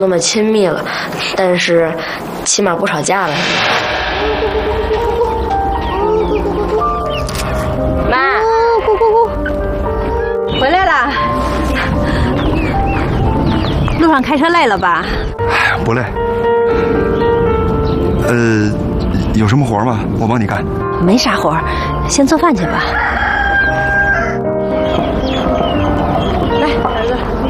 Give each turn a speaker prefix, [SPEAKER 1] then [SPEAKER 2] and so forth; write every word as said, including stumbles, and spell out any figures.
[SPEAKER 1] 那么亲密了，但是起码不吵架了。妈，
[SPEAKER 2] 咕咕咕，回来啦！路上开车累了吧？
[SPEAKER 3] 不累。呃，有什么活吗？我帮你干。
[SPEAKER 2] 没啥活，先做饭去吧。来，儿子。